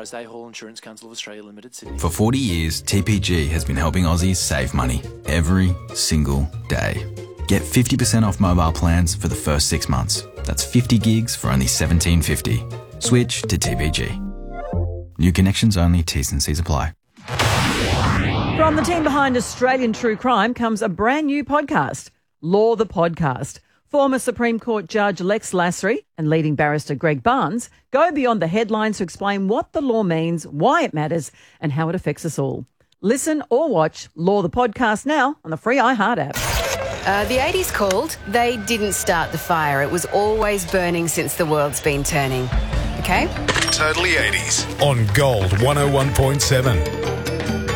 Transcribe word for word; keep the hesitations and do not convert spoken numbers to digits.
Authorised A-Hall Insurance Council of Australia Limited, Sydney. For forty years, T P G has been helping Aussies save money every single day. Get fifty percent off mobile plans for the first six months. That's fifty gigs for only seventeen dollars fifty. Switch to T P G. New connections only, T's and C's apply. From the team behind Australian True Crime comes a brand new podcast, Law the Podcast. Former Supreme Court Judge Lex Lasry and leading barrister Greg Barnes go beyond the headlines to explain what the law means, why it matters, and how it affects us all. Listen or watch Law the Podcast now on the free iHeart app. Uh, the eighties called. They didn't start the fire. It was always burning since the world's been turning. Okay? Totally eighties on Gold one oh one point seven.